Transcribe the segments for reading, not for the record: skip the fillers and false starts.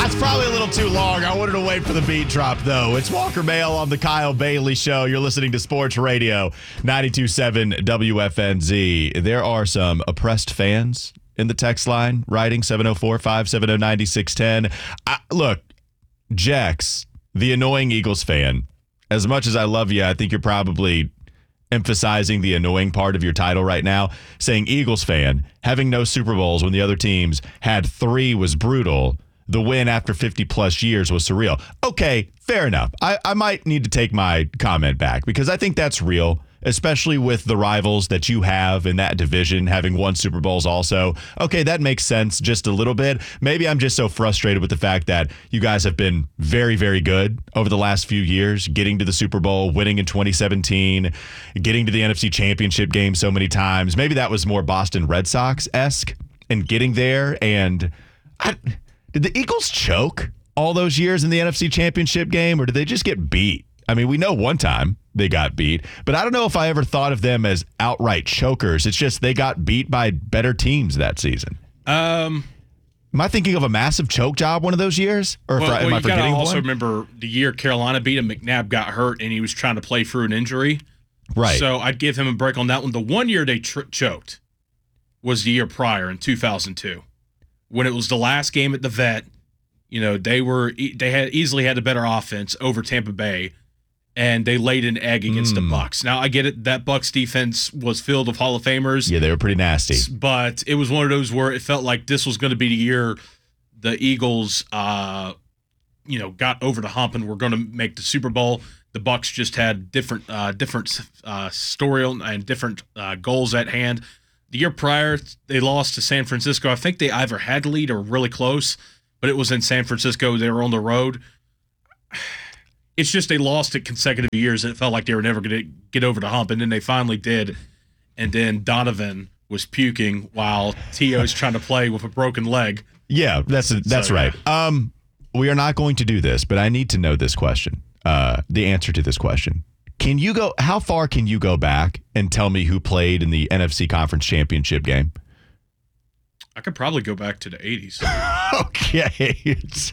That's probably a little too long. I wanted to wait for the beat drop, though. It's Walker Mail on the Kyle Bailey Show. You're listening to Sports Radio 92.7 WFNZ. There are some oppressed fans in the text line writing 704-570-9610. Look, Jax, the annoying Eagles fan, as much as I love you, I think you're probably emphasizing the annoying part of your title right now, saying Eagles fan, having no Super Bowls when the other teams had 3 was brutal. The win after 50-plus years was surreal. Okay, fair enough. I might need to take my comment back because I think that's real, especially with the rivals that you have in that division having won Super Bowls also. Okay, that makes sense just a little bit. Maybe I'm just so frustrated with the fact that you guys have been very, very good over the last few years, getting to the Super Bowl, winning in 2017, getting to the NFC Championship game so many times. Maybe that was more Boston Red Sox-esque and getting there. And did the Eagles choke all those years in the NFC Championship game, or did they just get beat? I mean, we know one time they got beat, but I don't know if I ever thought of them as outright chokers. It's just they got beat by better teams that season. Am I thinking of a massive choke job one of those years? Or am I forgetting one? You also remember the year Carolina beat him, McNabb got hurt, and he was trying to play through an injury. Right. So I'd give him a break on that one. The one year they choked was the year prior in 2002. When it was the last game at the Vet, they had easily had a better offense over Tampa Bay, and they laid an egg against the Bucs. Now I get it, that Bucs defense was filled with Hall of Famers. Yeah, they were pretty nasty. But it was one of those where it felt like this was going to be the year the Eagles, got over the hump and were going to make the Super Bowl. The Bucs just had different story and different goals at hand. The year prior, they lost to San Francisco. I think they either had the lead or really close, but it was in San Francisco. They were on the road. It's just they lost it consecutive years. It felt like they were never going to get over the hump, and then they finally did. And then Donovan was puking while T.O.'s trying to play with a broken leg. Yeah, that's right. We are not going to do this, but I need to know this question, the answer to this question. How far can you go back and tell me who played in the NFC Conference Championship game? I could probably go back to the 80s. Okay.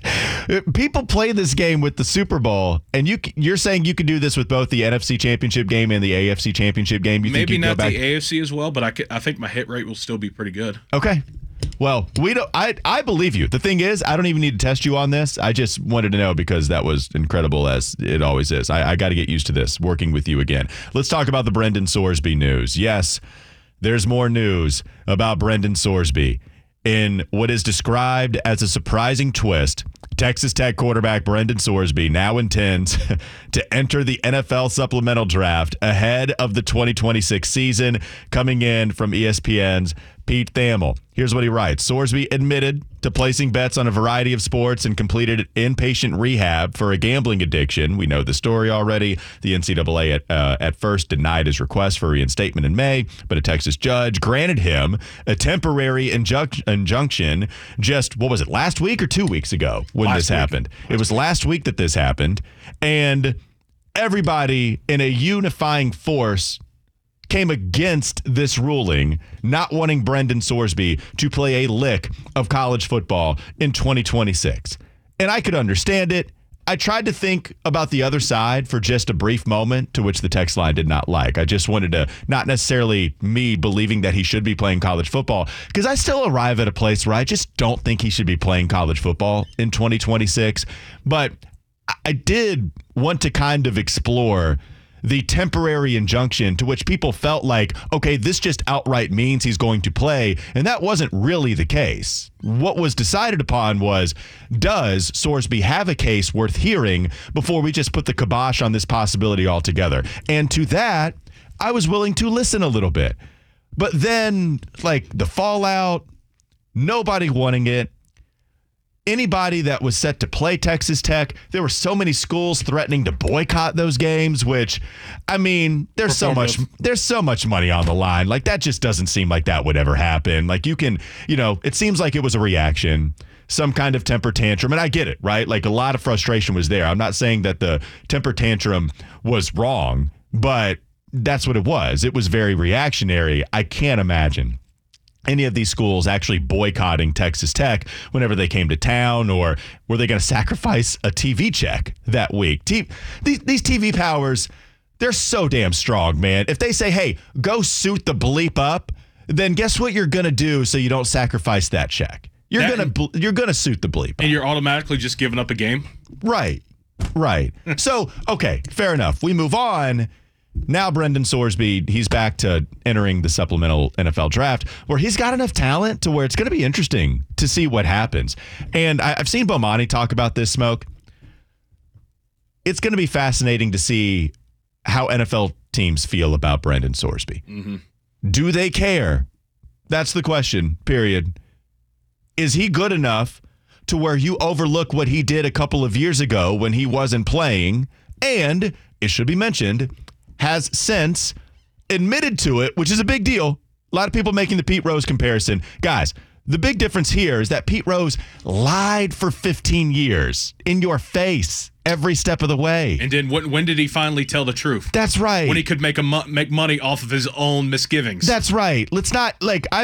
People play this game with the Super Bowl, and you're saying you could do this with both the NFC Championship game and the AFC Championship game? Maybe not the AFC as well, but I think my hit rate will still be pretty good. Okay. Well, I believe you. The thing is, I don't even need to test you on this. I just wanted to know because that was incredible, as it always is. I got to get used to this, working with you again. Let's talk about the Brendan Sorsby news. Yes, there's more news about Brendan Sorsby. In what is described as a surprising twist, Texas Tech quarterback Brendan Sorsby now intends to enter the NFL supplemental draft ahead of the 2026 season, coming in from ESPN's Pete Thamel. Here's what he writes. Sorsby admitted to placing bets on a variety of sports and completed inpatient rehab for a gambling addiction. We know the story already. The NCAA at first denied his request for reinstatement in May, but a Texas judge granted him a temporary injunction just, what was it, last week or 2 weeks ago when this happened? It was last week that this happened, and everybody in a unifying force came against this ruling, not wanting Brendan Sorsby to play a lick of college football in 2026. And I could understand it. I tried to think about the other side for just a brief moment, to which the text line did not like. I just wanted to, not necessarily me believing that he should be playing college football, because I still arrive at a place where I just don't think he should be playing college football in 2026. But I did want to kind of explore the temporary injunction, to which people felt like, okay, this just outright means he's going to play. And that wasn't really the case. What was decided upon was, does Sorsby have a case worth hearing before we just put the kibosh on this possibility altogether? And to that, I was willing to listen a little bit. But then, like, the fallout, nobody wanting it. Anybody that was set to play Texas Tech, there were so many schools threatening to boycott those games, which, I mean, there's so much money on the line. Like, that just doesn't seem like that would ever happen. Like, you can, it seems like it was a reaction, some kind of temper tantrum, and I get it, right? Like, a lot of frustration was there. I'm not saying that the temper tantrum was wrong, but that's what it was. It was very reactionary. I can't imagine any of these schools actually boycotting Texas Tech whenever they came to town, or were they going to sacrifice a TV check that week? These TV powers, they're so damn strong, man. If they say, hey, go suit the bleep up, then guess what you're going to do so you don't sacrifice that check? You're gonna suit the bleep. And you're automatically just giving up a game? Right. So, okay, fair enough. We move on. Now Brendan Sorsby, he's back to entering the supplemental NFL draft, where he's got enough talent to where it's going to be interesting to see what happens. And I've seen Bomani talk about this, Smoke. It's going to be fascinating to see how NFL teams feel about Brendan Sorsby. Mm-hmm. Do they care? That's the question, period. Is he good enough to where you overlook what he did a couple of years ago when he wasn't playing? And it should be mentioned, has since admitted to it, which is a big deal. A lot of people making the Pete Rose comparison. Guys, the big difference here is that Pete Rose lied for 15 years in your face every step of the way. And then when did he finally tell the truth? That's right. When he could make money off of his own misgivings. That's right. Let's not,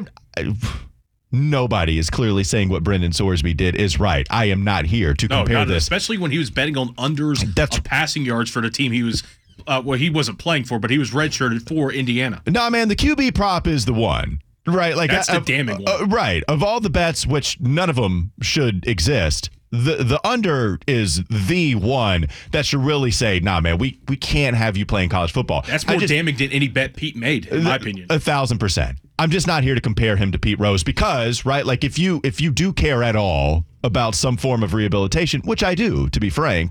nobody is clearly saying what Brendan Sorsby did is right. I am not here to compare this. Especially when he was betting on unders of passing yards for the team he was, he wasn't playing for, but he was redshirted for Indiana. No, man, the QB prop is the one. Right, that's the damning one. Right, of all the bets, which none of them should exist, the under is the one that should really say, nah, man, we can't have you playing college football. That's more damning than any bet Pete made, in my opinion. 1,000%. I'm just not here to compare him to Pete Rose because, right, like if you do care at all about some form of rehabilitation, which I do, to be frank,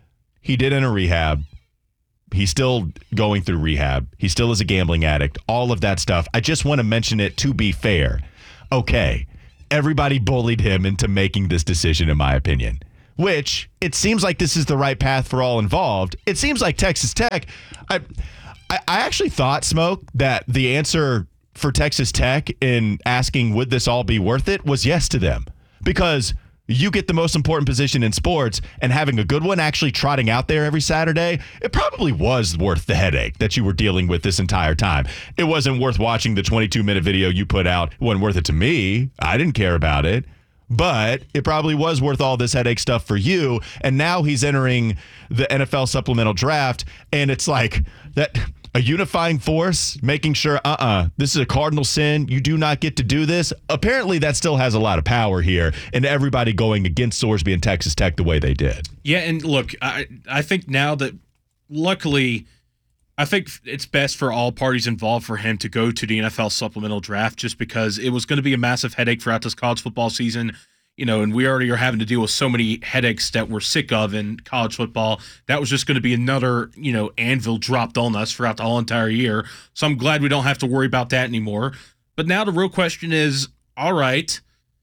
he did enter rehab. He's still going through rehab. He still is a gambling addict. All of that stuff. I just want to mention it to be fair. Okay, everybody bullied him into making this decision, in my opinion, which it seems like this is the right path for all involved. It seems like Texas Tech. I actually thought, Smoke, that the answer for Texas Tech in asking would this all be worth it was yes to them, because you get the most important position in sports, and having a good one actually trotting out there every Saturday, it probably was worth the headache that you were dealing with this entire time. It wasn't worth watching the 22-minute video you put out. It wasn't worth it to me. I didn't care about it. But it probably was worth all this headache stuff for you. And now he's entering the NFL supplemental draft, and it's like that a unifying force, making sure, this is a cardinal sin. You do not get to do this. Apparently, that still has a lot of power here, and everybody going against Sorsby and Texas Tech the way they did. Yeah, and look, I think now that, luckily, I think it's best for all parties involved for him to go to the NFL supplemental draft, just because it was going to be a massive headache throughout this college football season. And we already are having to deal with so many headaches that we're sick of in college football. That was just going to be another, anvil dropped on us throughout the whole entire year. So I'm glad we don't have to worry about that anymore. But now the real question is, all right,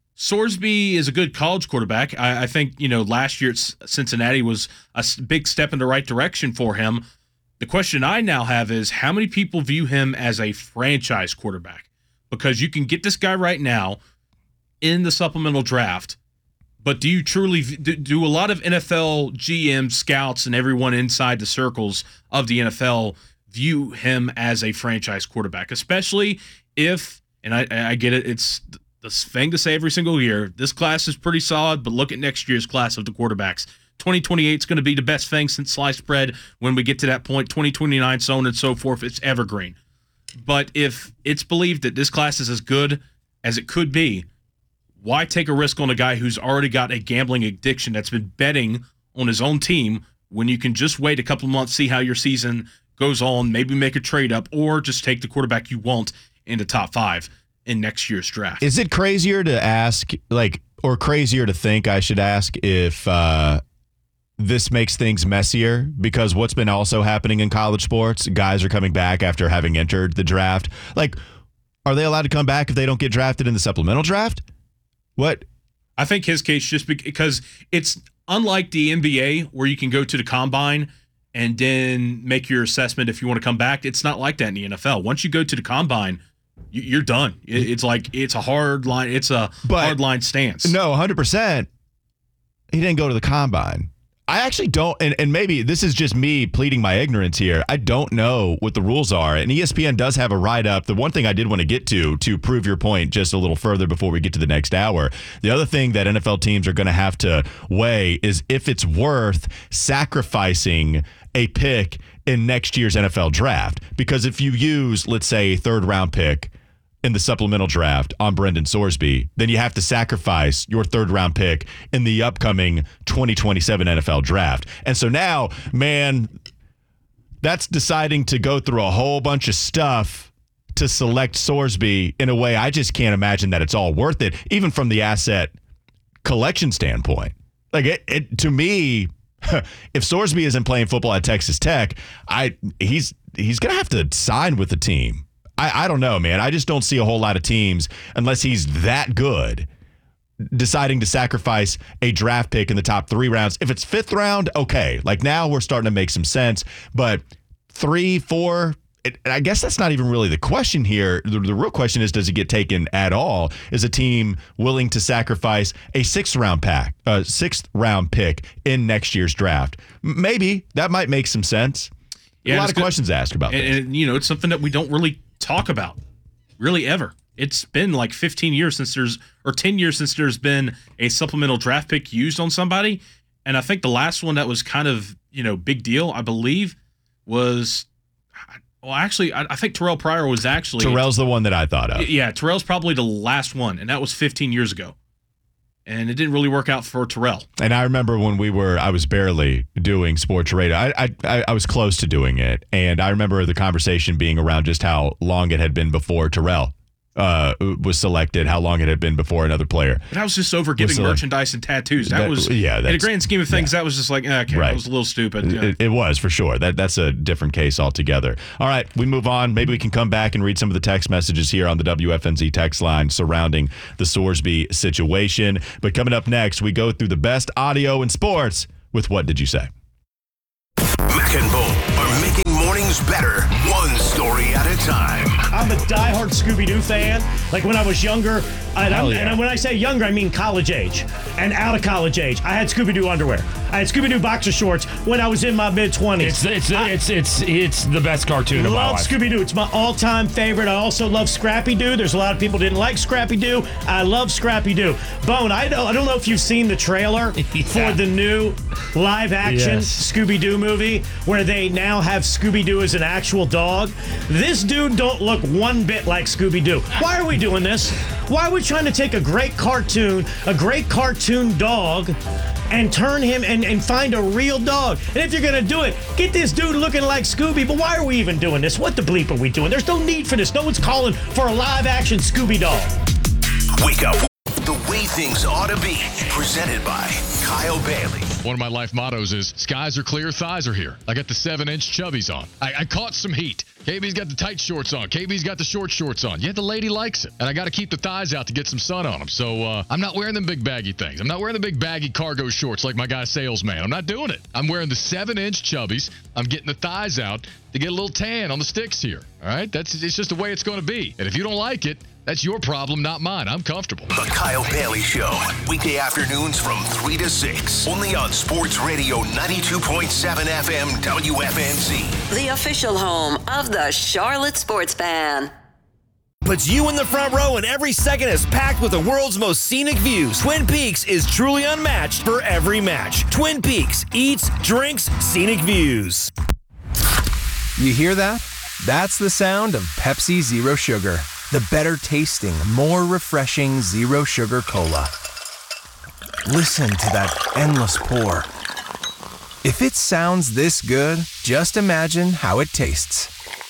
Sorsby is a good college quarterback. I think, last year at Cincinnati was a big step in the right direction for him. The question I now have is, how many people view him as a franchise quarterback? Because you can get this guy right now in the supplemental draft, but do you truly do a lot of NFL GM scouts and everyone inside the circles of the NFL view him as a franchise quarterback, especially if, and I get it, it's the thing to say every single year, this class is pretty solid, but look at next year's class of the quarterbacks. 2028 is going to be the best thing since sliced bread when we get to that point. 2029, so on and so forth, it's evergreen. But if it's believed that this class is as good as it could be, why take a risk on a guy who's already got a gambling addiction that's been betting on his own team when you can just wait a couple of months, see how your season goes on, maybe make a trade up, or just take the quarterback you want in the top 5 in next year's draft? Is it crazier to ask, or crazier to think, I should ask, if this makes things messier? Because what's been also happening in college sports, guys are coming back after having entered the draft. Are they allowed to come back if they don't get drafted in the supplemental draft? What? I think his case, just because it's unlike the NBA where you can go to the combine and then make your assessment if you want to come back. It's not like that in the NFL. Once you go to the combine, you're done. It's a hard line. It's a hard line stance. No, 100%. He didn't go to the combine. I actually don't, and maybe this is just me pleading my ignorance here. I don't know what the rules are, and ESPN does have a write-up. The one thing I did want to get to prove your point just a little further before we get to the next hour, the other thing that NFL teams are going to have to weigh is if it's worth sacrificing a pick in next year's NFL draft. Because if you use, let's say, a third-round pick in the supplemental draft on Brendan Sorsby, then you have to sacrifice your third-round pick in the upcoming 2027 NFL draft. And so now, man, that's deciding to go through a whole bunch of stuff to select Sorsby in a way I just can't imagine that it's all worth it, even from the asset collection standpoint. Like, it to me, if Sorsby isn't playing football at Texas Tech, he's going to have to sign with the team. I don't know, man. I just don't see a whole lot of teams, unless he's that good, deciding to sacrifice a draft pick in the top 3 rounds. If it's 5th round, okay. Like, now we're starting to make some sense. But 3, 4, I guess that's not even really the question here. The real question is, does it get taken at all? Is a team willing to sacrifice a 6th round pick in next year's draft? Maybe. That might make some sense. Yeah, a lot of questions to ask about this. And, it's something that we don't really talk about, really, ever. It's been like 10 years since there's been a supplemental draft pick used on somebody. And I think the last one that was kind of, big deal, I believe, was... Well, actually, I think Terrell Pryor was actually... Terrell's the one that I thought of. Yeah, Terrell's probably the last one, and that was 15 years ago. And it didn't really work out for Terrell. And I remember when I was barely doing sports radio. I was close to doing it, and I remember the conversation being around just how long it had been before Terrell was selected, how long it had been before another player. But I was just over giving merchandise and tattoos. That was, in the grand scheme of things, that was just like, okay, right. That was a little stupid. Yeah. It was, for sure. That's a different case altogether. All right, we move on. Maybe we can come back and read some of the text messages here on the WFNZ text line surrounding the Sorsby situation. But coming up next, we go through the best audio in sports with What Did You Say? Mac and Bull are making mornings better, one story at a time. I'm a diehard Scooby-Doo fan. Like when I was younger, and when I say younger, I mean college age and out of college age. I had Scooby-Doo underwear. I had Scooby-Doo boxer shorts when I was in my mid-20s. It's the best cartoon of my life. I love Scooby-Doo. It's my all-time favorite. I also love Scrappy-Doo. There's a lot of people who didn't like Scrappy-Doo. I love Scrappy-Doo. Bone, I don't know if you've seen the trailer for the new live-action Scooby-Doo movie where they now have Scooby-Doo as an actual dog. This dude don't look one bit like Scooby-Doo. Why are we doing this? Why are we trying to take a great cartoon dog, and turn him and find a real dog? And if you're going to do it, get this dude looking like Scooby. But why are we even doing this? What the bleep are we doing? There's no need for this. No one's calling for a live-action Scooby dog. Wake up. The way things ought to be. Presented by Kyle Bailey. One of my life mottos is, skies are clear, thighs are here. I got the 7-inch chubbies on. I caught some heat. KB's got the tight shorts on. KB's got the short shorts on. Yeah, the lady likes it. And I got to keep the thighs out to get some sun on them. So I'm not wearing them big baggy things. I'm not wearing the big baggy cargo shorts like my guy salesman. I'm not doing it. I'm wearing the 7-inch chubbies. I'm getting the thighs out to get a little tan on the sticks here. All right? It's just the way it's going to be. And if you don't like it, that's your problem, not mine. I'm comfortable. The Kyle Bailey Show. Weekday afternoons from 3 to 6. Only on Sports Radio 92.7 FM WFNZ. The official home of the Charlotte Sports Fan. Puts you in the front row, and every second is packed with the world's most scenic views. Twin Peaks is truly unmatched for every match. Twin Peaks eats, drinks, scenic views. You hear that? That's the sound of Pepsi Zero Sugar. The better tasting, more refreshing Zero Sugar Cola. Listen to that endless pour. If it sounds this good, just imagine how it tastes.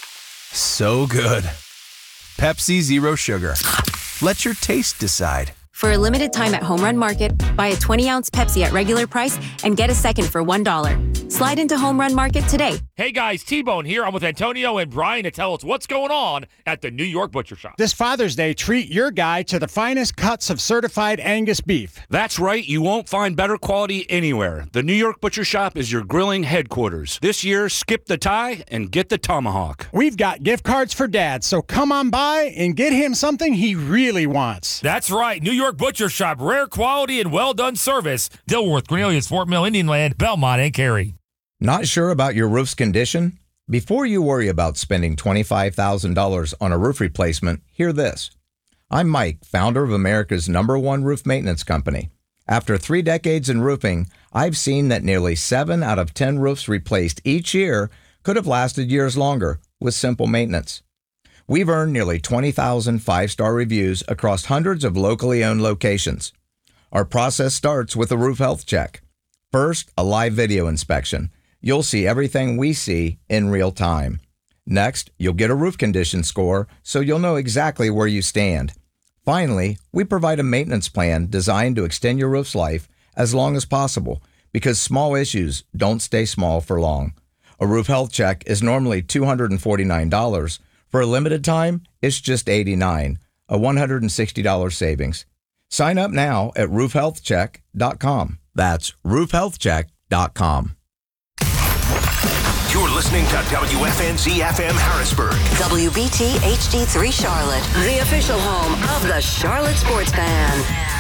So good. Pepsi Zero Sugar. Let your taste decide. For a limited time at Home Run Market, buy a 20-ounce Pepsi at regular price and get a second for $1. Slide into Home Run Market today. Hey guys, T-Bone here. I'm with Antonio and Brian to tell us what's going on at the New York Butcher Shop. This Father's Day, treat your guy to the finest cuts of certified Angus beef. That's right. You won't find better quality anywhere. The New York Butcher Shop is your grilling headquarters. This year, skip the tie and get the tomahawk. We've got gift cards for Dad, so come on by and get him something he really wants. That's right. New York Butcher Shop. Rare quality and well-done service. Dilworth, Cornelius, Fort Mill, Indian Land, Belmont, and Cary. Not sure about your roof's condition? Before you worry about spending $25,000 on a roof replacement, hear this. I'm Mike, founder of America's #1 roof maintenance company. After 3 decades in roofing, I've seen that nearly 7 out of 10 roofs replaced each year could have lasted years longer with simple maintenance. We've earned nearly 20,000 5-star reviews across hundreds of locally owned locations. Our process starts with a roof health check. First, a live video inspection. You'll see everything we see in real time. Next, you'll get a roof condition score so you'll know exactly where you stand. Finally, we provide a maintenance plan designed to extend your roof's life as long as possible because small issues don't stay small for long. A roof health check is normally $249. For a limited time, it's just $89, a $160 savings. Sign up now at roofhealthcheck.com. That's roofhealthcheck.com. You're listening to WFNZ FM Harrisburg. WBT HD3 Charlotte, the official home of the Charlotte Sports Fan.